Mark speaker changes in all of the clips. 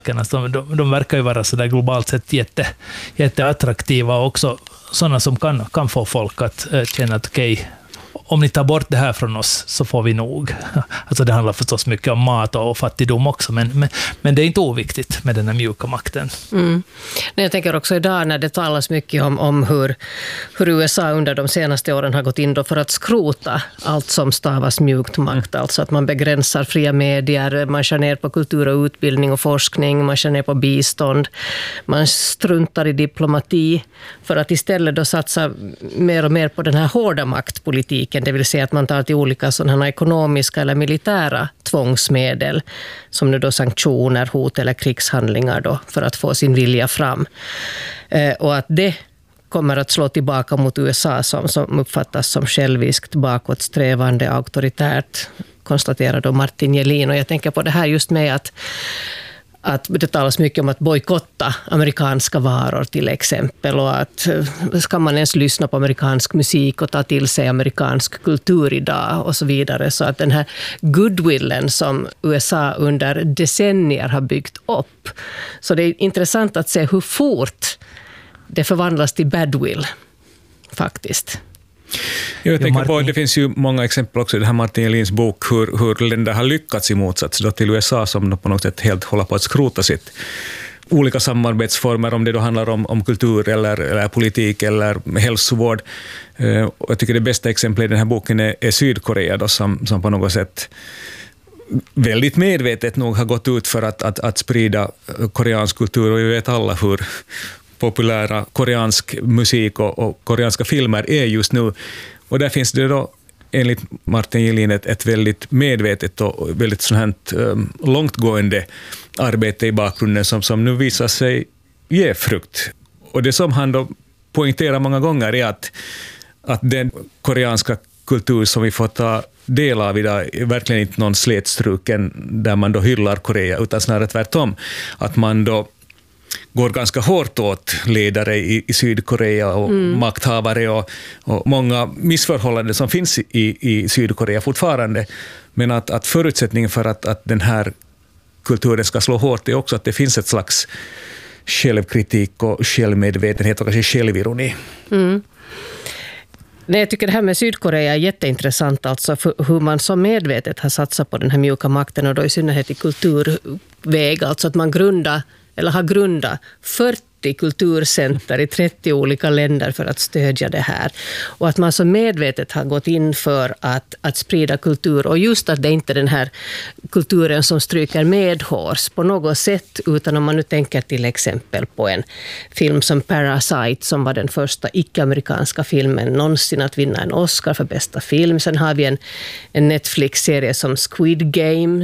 Speaker 1: De verkar ju vara så där globalt sett jätteattraktiva och också sådana som kan få folk att känna att okej, om ni tar bort det här från oss så får vi nog. Alltså det handlar förstås mycket om mat och fattigdom också, men det är inte oviktigt med den här mjuka makten.
Speaker 2: Mm. Jag tänker också idag när det talas mycket om hur USA under de senaste åren har gått in då för att skrota allt som stavas mjukt makt. Alltså att man begränsar fria medier, man skär ner på kultur och utbildning och forskning, man skär ner på bistånd, man struntar i diplomati för att istället då satsa mer och mer på den här hårda maktpolitiken. Det vill säga att man tar till olika sådana ekonomiska eller militära tvångsmedel som nu då sanktioner, hot eller krigshandlingar då, för att få sin vilja fram. Och att det kommer att slå tillbaka mot USA som uppfattas som själviskt, bakåtsträvande, auktoritärt, konstaterar då Martin Jelin. Och jag tänker på det här just med att det talas mycket om att bojkotta amerikanska varor till exempel, och att ska man ens lyssna på amerikansk musik och ta till sig amerikansk kultur idag och så vidare. Så att den här goodwillen som USA under decennier har byggt upp, så det är intressant att se hur fort det förvandlas till badwill faktiskt.
Speaker 3: Jag tänker på, det finns ju många exempel också i det här Martin Jelins bok hur länder har lyckats i motsats då till USA som på något sätt helt håller på att skrota sitt olika samarbetsformer, om det då handlar om kultur eller politik eller hälsovård. Och jag tycker det bästa exemplet i den här boken är Sydkorea då, som på något sätt väldigt medvetet nog har gått ut för att sprida koreansk kultur, och vi vet alla hur populära koreansk musik och koreanska filmer är just nu. Och där finns det då enligt Martin Jelin ett väldigt medvetet och väldigt sådant långtgående arbete i bakgrunden som nu visar sig ge frukt. Och det som han då poängterar många gånger är att den koreanska kultur som vi får ta del av idag är verkligen inte någon slätstruken där man då hyllar Korea, utan snarare tvärtom. Att man då går ganska hårt åt ledare i Sydkorea och makthavare och många missförhållanden som finns i Sydkorea fortfarande. Men att förutsättningen för att den här kulturen ska slå hårt är också att det finns ett slags självkritik och självmedvetenhet och kanske självironi. Mm.
Speaker 2: Nej, jag tycker det här med Sydkorea är jätteintressant, alltså för hur man så medvetet har satsat på den här mjuka makten, och då i synnerhet i kulturväg, alltså att man har grundat 40 kulturcenter i 30 olika länder för att stödja det här. Och att man så medvetet har gått in för att sprida kultur, och just att det inte är den här kulturen som stryker medhårs på något sätt, utan om man nu tänker till exempel på en film som Parasite, som var den första icke-amerikanska filmen någonsin att vinna en Oscar för bästa film. Sen har vi en Netflix-serie som Squid Game,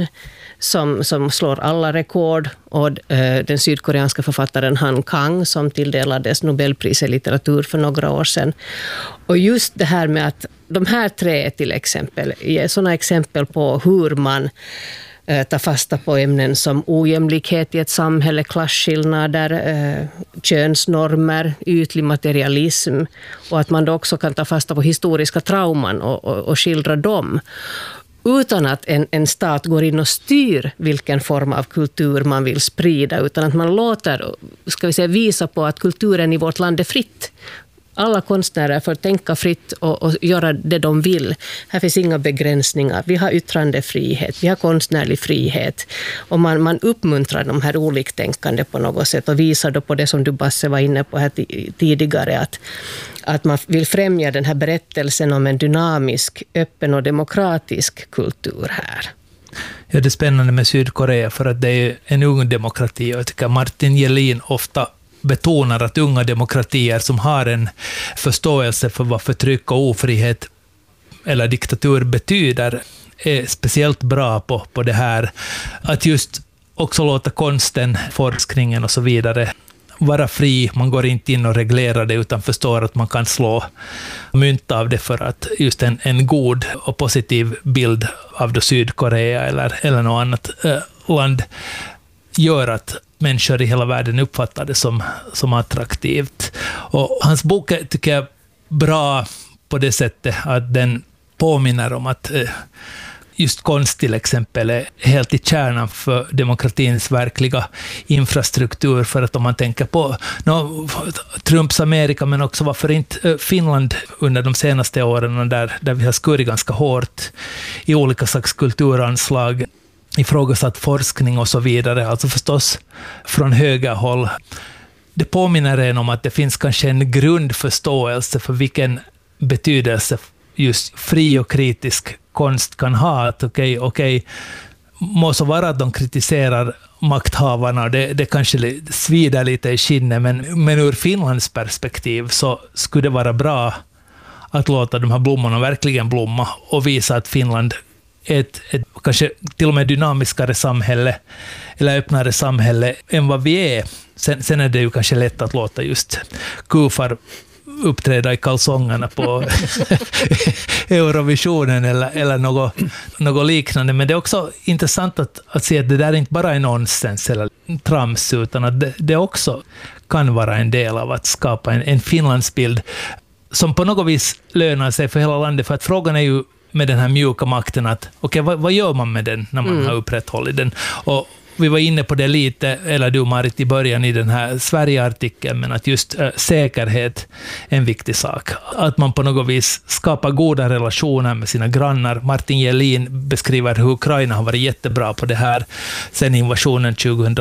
Speaker 2: som slår alla rekord, och den sydkoreanska författaren Han Kang som tilldelades Nobelpriset i litteratur för några år sedan. Och just det här med att de här tre till exempel är sådana exempel på hur man tar fasta på ämnen som ojämlikhet i ett samhälle, klasskillnader, könsnormer, ytlig materialism, och att man då också kan ta fasta på historiska trauman och skildra dem, utan att en stat går in och styr vilken form av kultur man vill sprida, utan att man låter, visa på att kulturen i vårt land är fritt. Alla konstnärer får tänka fritt och göra det de vill. Här finns inga begränsningar. Vi har yttrandefrihet, vi har konstnärlig frihet. Och man uppmuntrar de här oliktänkande på något sätt och visar då på det som du, Basse, var inne på här tidigare, att man vill främja den här berättelsen om en dynamisk, öppen och demokratisk kultur här.
Speaker 1: Ja, det är spännande med Sydkorea för att det är en ung demokrati, och jag tycker Martin Jelin ofta betonar att unga demokratier som har en förståelse för vad förtryck och ofrihet eller diktatur betyder är speciellt bra på det här. Att just också låta konsten, forskningen och så vidare vara fri. Man går inte in och reglerar det, utan förstår att man kan slå mynt av det för att just en god och positiv bild av då Sydkorea eller något annat land gör att människor i hela världen uppfattar det som attraktivt. Och hans bok tycker jag är bra på det sättet att den påminner om att just konst till exempel är helt i kärnan för demokratins verkliga infrastruktur, för att om man tänker på Trumps Amerika, men också varför inte Finland under de senaste åren där vi har skurit ganska hårt i olika slags kulturanslag, ifrågasatt forskning och så vidare, alltså förstås från högerhåll. Det påminner en om att det finns kanske en grundförståelse för vilken betydelse just fri och kritisk konst kan ha. Att okej, må så vara att de kritiserar makthavarna, det kanske svider lite i skinnet, men ur Finlands perspektiv så skulle det vara bra att låta de här blommorna verkligen blomma och visa att Finland är ett kanske till och med dynamiskare samhälle eller öppnare samhälle än vad vi är. Sen är det ju kanske lätt att låta just kufar uppträda i kalsongerna på Eurovisionen eller något liknande. Men det är också intressant att se att det där inte bara är nonsens eller trams, utan att det också kan vara en del av att skapa en Finlandsbild som på något vis lönar sig för hela landet. För att frågan är ju med den här mjuka makten att vad gör man med den när man har upprätthållit den? Och vi var inne på det lite, eller du Marit, i början i den här Sverige-artikeln, men att just säkerhet är en viktig sak. Att man på något vis skapar goda relationer med sina grannar. Martin Jelin beskriver hur Ukraina har varit jättebra på det här sedan invasionen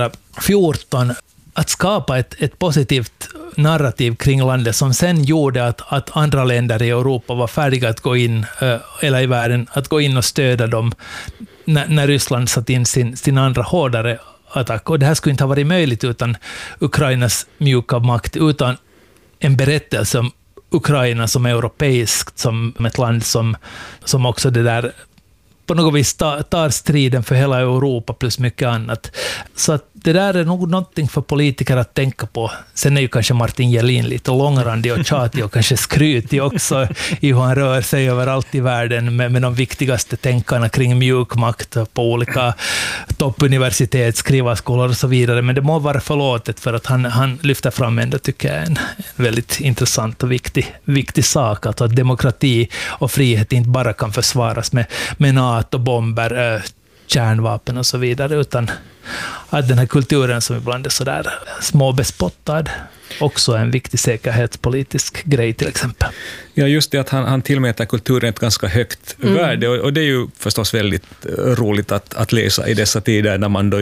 Speaker 1: 2014. Att skapa ett positivt narrativ kring landet som sen gjorde att andra länder i Europa var färdiga att gå in, eller i världen, att gå in och stödja dem när Ryssland satt in sin andra hårdare attack. Och det här skulle inte ha varit möjligt utan Ukrainas mjuka makt, utan en berättelse om Ukraina som europeiskt, som ett land som också det där på något vis tar striden för hela Europa plus mycket annat. Så att det där är nog någonting för politiker att tänka på. Sen är ju kanske Martin Jelin lite långrandig och tjatig och kanske skrytig också i hur han rör sig överallt i världen med de viktigaste tänkarna kring mjukmakt på olika toppuniversitet, skrivarskolor och så vidare. Men det må vara förlåtet för att han lyfter fram ändå, tycker jag, en väldigt intressant och viktig sak. Alltså att demokrati och frihet inte bara kan försvaras med NATO, bomber, kärnvapen och så vidare, utan att den här kulturen som ibland är så där småbespottad också är en viktig säkerhetspolitisk grej till exempel.
Speaker 3: Ja, just det att han tillmäter kulturen ett ganska högt värde, och det är ju förstås väldigt roligt att läsa i dessa tider när man då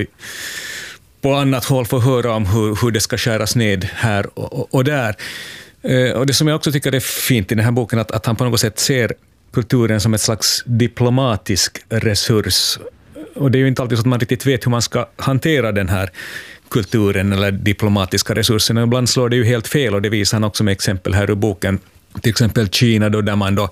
Speaker 3: på annat håll får höra om hur det ska skäras ned här och där. Och det som jag också tycker är fint i den här boken, att han på något sätt ser kulturen som ett slags diplomatisk resurs. Och det är ju inte alltid så att man riktigt vet hur man ska hantera den här kulturen eller diplomatiska resurserna. Ibland slår det ju helt fel, och det visar han också med exempel här ur boken. Till exempel Kina då, där man då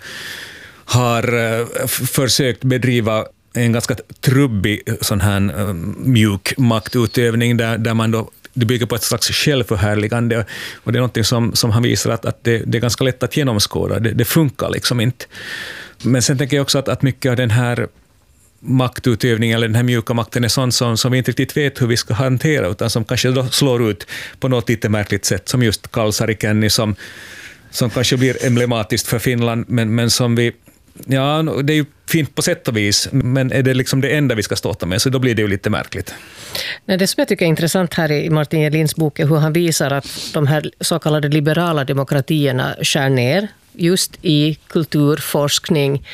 Speaker 3: har försökt bedriva en ganska trubbig sån här mjuk maktutövning där man då det bygger på ett slags självförhärligande, och det är något som han visar att det är ganska lätt att genomskåda. Det funkar liksom inte. Men sen tänker jag också att mycket av den här maktutövningen eller den här mjuka makten är sånt som vi inte riktigt vet hur vi ska hantera, utan som kanske då slår ut på något lite märkligt sätt, som just Kalsarikäänni som kanske blir emblematiskt för Finland, men som vi, ja, det är ju fint på sätt och vis, men är det liksom det enda vi ska ståta med, så då blir det ju lite märkligt.
Speaker 2: Nej, det som jag tycker är intressant här i Martin Jelins bok är hur han visar att de här så kallade liberala demokratierna skär ner just i kultur, forskning,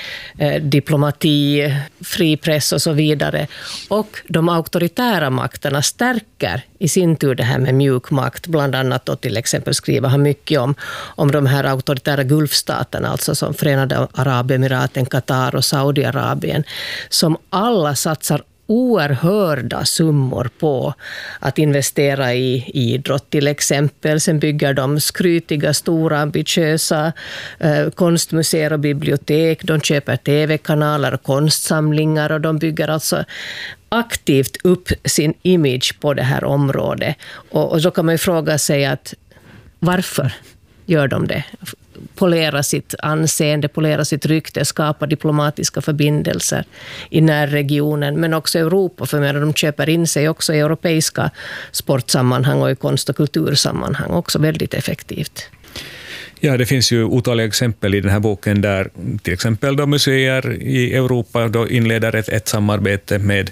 Speaker 2: diplomati, fri press och så vidare. Och de auktoritära makterna stärker i sin tur det här med mjuk makt. Bland annat då till exempel skriver han mycket om de här auktoritära gulfstaterna, alltså som Förenade Arabemiraten, Qatar och Saudiarabien, som alla satsar oerhörda summor på att investera i idrott till exempel. Sen bygger de skrytiga, stora, ambitiösa konstmuseer och bibliotek. De köper tv-kanaler och konstsamlingar, och de bygger alltså aktivt upp sin image på det här området. Och så kan man ju fråga sig att varför gör de det? Polera sitt anseende, polera sitt rykte, skapa diplomatiska förbindelser i närregionen, men också Europa, för medan de köper in sig också i europeiska sportsammanhang och i konst- och kultursammanhang, också väldigt effektivt.
Speaker 3: Ja, det finns ju otaliga exempel i den här boken där till exempel då museer i Europa då inleder ett samarbete med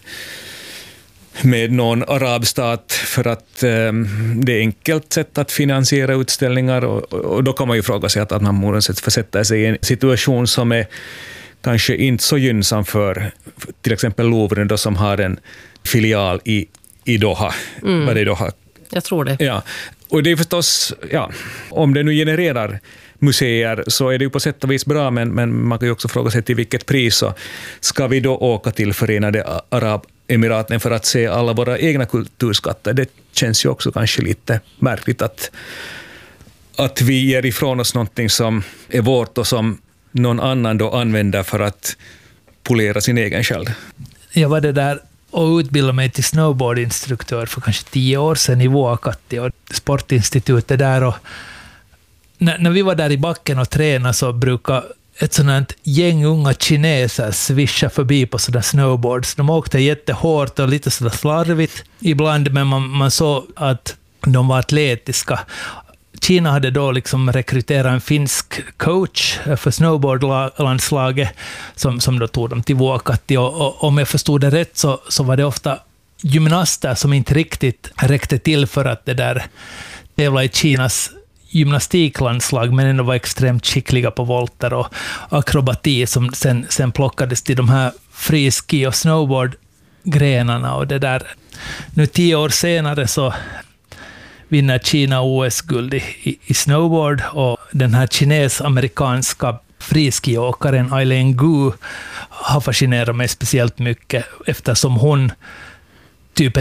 Speaker 3: någon arabstat för att det är enkelt sätt att finansiera utställningar och då kan man ju fråga sig att man måste försätta sig i en situation som är kanske inte så gynnsam för till exempel Louvre då, som har en filial i Doha. Var det Doha?
Speaker 2: Jag tror det.
Speaker 3: Ja, och det är förstås, ja, om det nu genererar museer så är det ju på sätt och vis bra, men man kan ju också fråga sig till vilket pris. Så ska vi då åka till Förenade Arabemiraten för att se alla våra egna kulturskatter? Det känns ju också kanske lite märkligt att vi ger ifrån oss någonting som är vårt och som någon annan då använder för att polera sin egen själ.
Speaker 1: Jag var det där och utbildade mig till snowboardinstruktör för kanske 10 år sedan i Vuokatti och sportinstitutet där. Och när vi var där i backen och tränade så brukade ett sådant gäng unga kineser svischa förbi på sådana snowboards. De åkte jättehårt och lite sådär slarvigt ibland, men man såg att de var atletiska. Kina hade då liksom rekryterat en finsk coach för snowboardlandslaget som då tog dem till Vuokatti. Och om jag förstod det rätt så var det ofta gymnaster som inte riktigt räckte till för att det där tävla i Kinas gymnastiklandslag, men ändå var extremt skickliga på volter och akrobati som sen plockades till de här friski och snowboardgrenarna. Och det där, nu 10 år senare så vinner Kina OS-guld i snowboard, och den här kines-amerikanska friskiåkaren Eileen Gu har fascinerat mig speciellt mycket eftersom hon typ är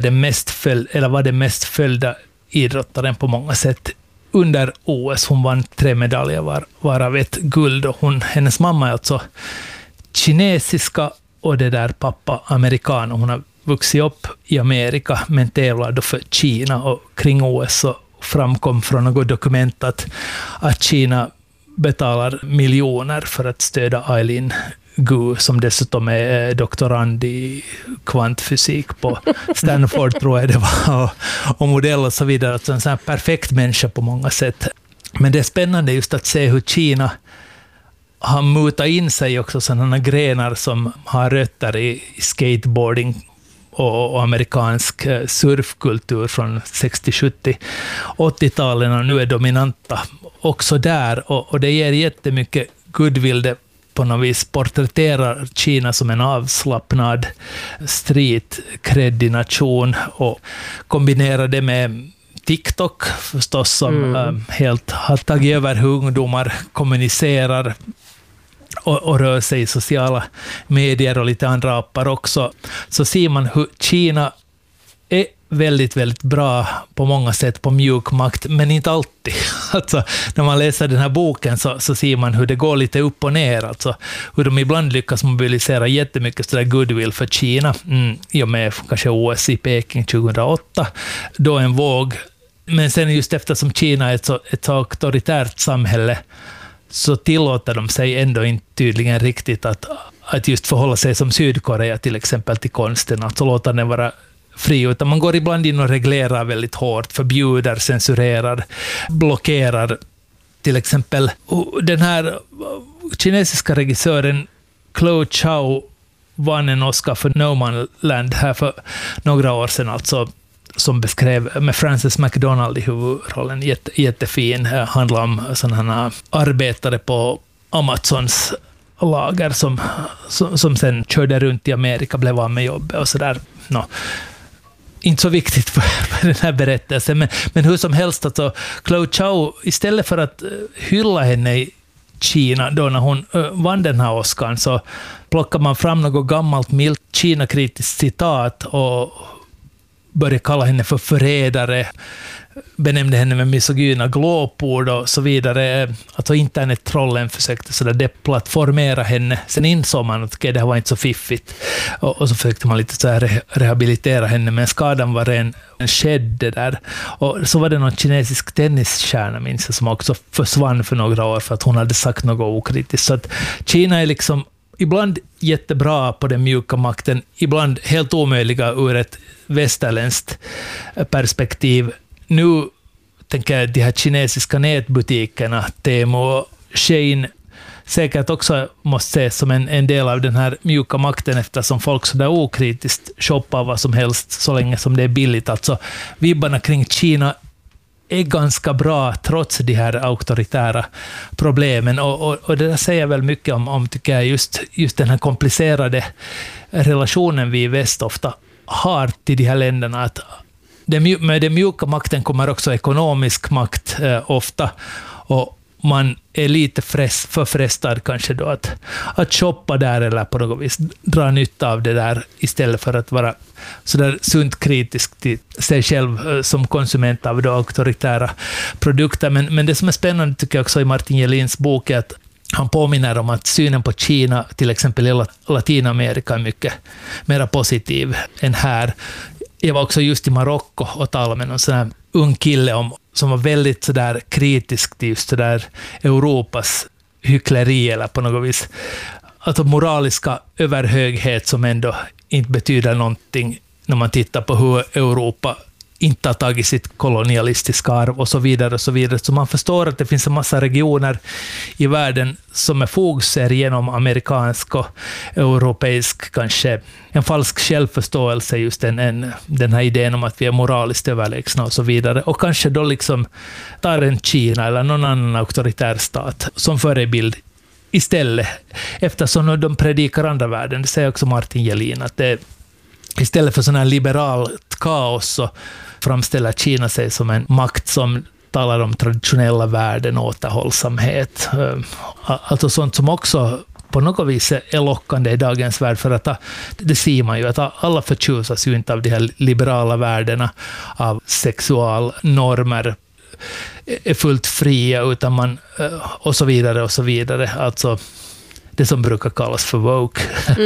Speaker 1: den mest följda idrottaren på många sätt under OS. Hon vann 3 medaljer varav ett guld, och hennes mamma är alltså kinesiska och det där pappa amerikan. Hon har vuxit upp i Amerika men tävlar då för Kina, och kring OS så framkom från något dokument att Kina betalar miljoner för att stödja Eileen Gu, som dessutom är doktorand i kvantfysik på Stanford tror jag det var, och modell och så vidare. Alltså en sån här perfekt människa på många sätt. Men det är spännande just att se hur Kina har mutat in sig också sådana grenar som har rötter i skateboarding och amerikansk surfkultur från 60-, 70-, 80-talen, och nu är dominanta också där. Och det ger jättemycket goodwill. Det på något vis porträtterar Kina som en avslappnad street-creddig nation, och kombinerar det med TikTok förstås som helt har tagit över hur ungdomar kommunicerar och rör sig i sociala medier och lite andra appar också. Så ser man hur Kina är väldigt, väldigt bra på många sätt på mjuk makt, men inte alltid. Alltså, när man läser den här boken så ser man hur det går lite upp och ner. Alltså, hur de ibland lyckas mobilisera jättemycket sådär goodwill för Kina. I och med kanske OS i Peking 2008. Då en våg. Men sen just eftersom Kina är ett så auktoritärt samhälle så tillåter de sig ändå inte tydligen riktigt att just förhålla sig som Sydkorea till exempel till konsten. Alltså låta den vara fri, utan man går ibland in och reglerar väldigt hårt, förbjuder, censurerar, blockerar. Till exempel den här kinesiska regissören Chloe Zhao vann en Oscar för No Man Land här för några år sedan, alltså, som beskrev med Frances McDormand i huvudrollen. Jättefin. Handlar om sådana arbetare på Amazons lager som sen körde runt i Amerika, blev av med jobbet och sådär. Inte så viktigt för den här berättelsen, men hur som helst, alltså, Chloe Zhao, istället för att hylla henne i Kina då när hon vann den här Oscarn, så plockar man fram något gammalt milt Kina-kritiskt citat och började kalla henne för förrädare, benämnde henne med misogyna glåpord och så vidare. Alltså internettrollen försökte så där deplattformera henne. Sen insåg man att det här var inte så fiffigt. Och så försökte man lite så här rehabilitera henne, men skadan var en skedde där. Och så var det någon kinesisk tennisstjärna, minns jag, som också försvann för några år för att hon hade sagt något okritiskt. Så att Kina är liksom ibland jättebra på den mjuka makten, ibland helt omöjliga ur ett västerländskt perspektiv. Nu tänker de här kinesiska nätbutikerna, Temu och Shein, säkert också måste ses som en del av den här mjuka makten, eftersom folk så där okritiskt shoppar vad som helst så länge som det är billigt. Alltså vibbarna kring Kina är ganska bra trots de här auktoritära problemen. Och det där säger väl mycket om tycker jag, just den här komplicerade relationen vi i väst ofta har till de här länderna. Att med den mjuka makten kommer också ekonomisk makt ofta, och man är lite förfrestad kanske då att shoppa där eller på något vis dra nytta av det där istället för att vara så där sunt kritisk till sig själv som konsument av då auktoritära produkter. Men det som är spännande tycker jag också i Martin Gelins bok är att han påminner om att synen på Kina till exempel i Latinamerika är mycket mer positiv än här. Jag var också just i Marocko och talade med någon sån här ung kille som var väldigt så där kritisk till just så där Europas hyckleri eller på något vis. Alltså moraliska överhöghet som ändå inte betyder någonting när man tittar på hur Europa inte har tagit sitt kolonialistiska arv och så vidare och så vidare. Så man förstår att det finns en massa regioner i världen som är fogser genom amerikansk och europeisk, kanske en falsk självförståelse, just den här idén om att vi är moraliskt överlägsna och så vidare. Och kanske då liksom tar en Kina eller någon annan auktoritär stat som förebild istället, eftersom de predikar andra världen. Det säger också Martin Gelin, att det istället för sån här liberalt kaos så framställer Kina sig som en makt som talar om traditionella värden och återhållsamhet. Alltså sånt som också på något vis är lockande i dagens värld, för att det ser man ju att alla förtjusas ju inte av de här liberala värdena, av sexualnormer är fullt fria, utan man och så vidare och så vidare. Alltså det som brukar kallas för woke.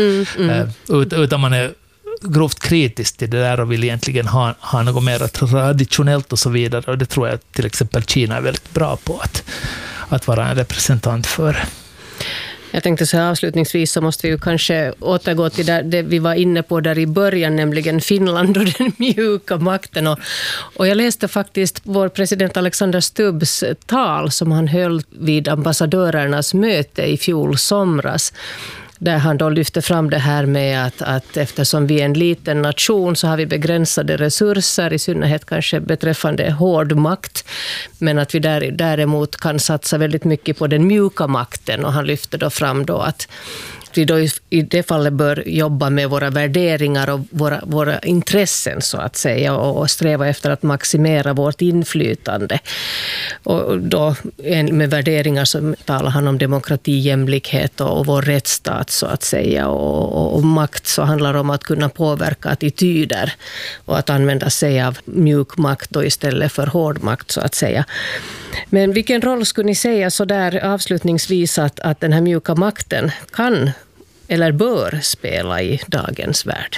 Speaker 1: Utan man är grovt kritiskt till det där och vill egentligen ha något mer traditionellt och så vidare. Och det tror jag att till exempel Kina är väldigt bra på att vara en representant för.
Speaker 2: Jag tänkte så här avslutningsvis så måste vi ju kanske återgå till det vi var inne på där i början, nämligen Finland och den mjuka makten. Och jag läste faktiskt vår president Alexander Stubbs tal som han höll vid ambassadörernas möte i fjol somras, där han då lyfte fram det här med att eftersom vi är en liten nation så har vi begränsade resurser, i synnerhet kanske beträffande hård makt, men att vi däremot kan satsa väldigt mycket på den mjuka makten. Och han lyfte då fram då att vi då i det fallet bör jobba med våra värderingar och våra intressen så att säga, och sträva efter att maximera vårt inflytande. Och då med värderingar så talar han om demokrati, jämlikhet och vår rättsstat så att säga, och makt så handlar om att kunna påverka attityder och att använda sig av mjuk makt då istället för hård makt så att säga. Men vilken roll skulle ni säga så där avslutningsvis att den här mjuka makten kan eller bör spela i dagens värld?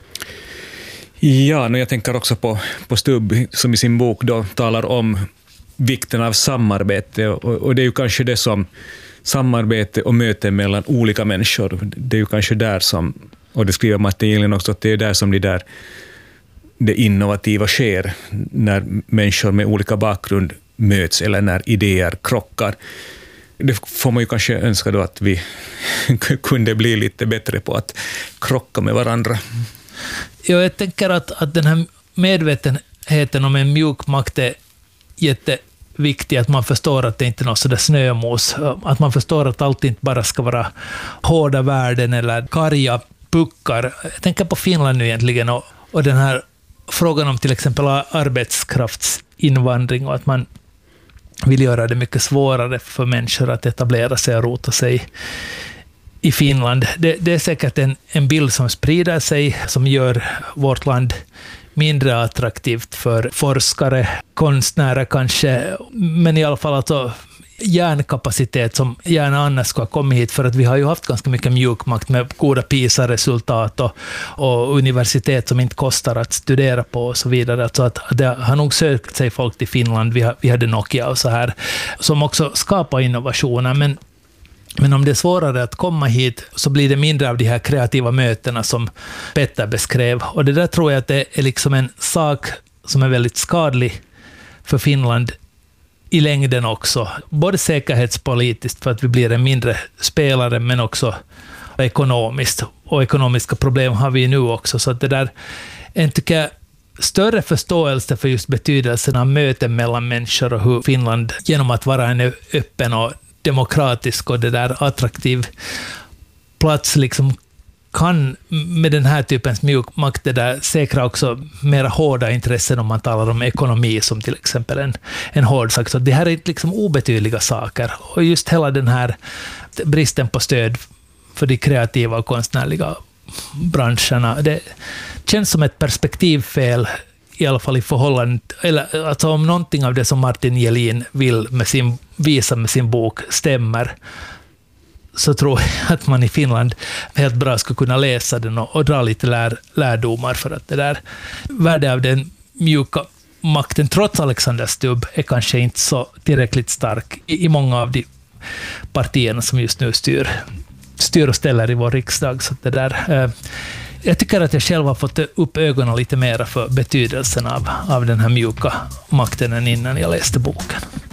Speaker 3: Ja, jag tänker också på Stubb som i sin bok då talar om vikten av samarbete, och det är ju kanske det som samarbete och möte mellan olika människor, det är ju kanske där som, och det skriver Martin Gelin också, att det är där som det innovativa sker, när människor med olika bakgrund möts eller när idéer krockar. Det får man ju kanske önska då att vi kunde bli lite bättre på att krocka med varandra.
Speaker 1: Jag tänker att den här medvetenheten om en mjuk makt är jätteviktig, att man förstår att det inte är något sådär snömos, att man förstår att allt inte bara ska vara hårda värden eller karga puckar. Jag tänker på Finland nu egentligen och den här frågan om till exempel arbetskraftsinvandring och att man vill göra det mycket svårare för människor att etablera sig och rota sig i Finland. Det är säkert en bild som sprider sig, som gör vårt land mindre attraktivt för forskare, konstnärer kanske, men i alla fall alltså hjärnkapacitet som gärna annars ska ha kommit hit, för att vi har ju haft ganska mycket mjukmakt med goda PISA-resultat och universitet som inte kostar att studera på och så vidare. Alltså att det har nog sökt sig folk till Finland. Vi hade Nokia och så här, som också skapar innovationer, men om det är svårare att komma hit så blir det mindre av de här kreativa mötena som Petter beskrev. Och det där tror jag att det är liksom en sak som är väldigt skadlig för Finland i längden också. Både säkerhetspolitiskt för att vi blir en mindre spelare, men också ekonomiskt. Och ekonomiska problem har vi nu också. Så att det där, jag tycker större förståelse för just betydelsen av möten mellan människor och hur Finland genom att vara en öppen och demokratisk och det där attraktiv plats liksom kan med den här typens mjukmakt det där säkra också mera hårda intressen om man talar om ekonomi som till exempel en hård sak. Så det här är liksom obetydliga saker. Och just hela den här bristen på stöd för de kreativa och konstnärliga branscherna, det känns som ett perspektivfel i alla fall i förhållande, eller alltså om någonting av det som Martin Gelin vill visa med sin bok stämmer, så tror jag att man i Finland helt bra ska kunna läsa den och dra lite lärdomar, för att det där värde av den mjuka makten trots Alexander Stubb är kanske inte så tillräckligt stark i många av de partierna som just nu styr och ställer i vår riksdag. Så det där, jag tycker att jag själv har fått upp ögonen lite mer för betydelsen av den här mjuka makten än innan jag läste boken.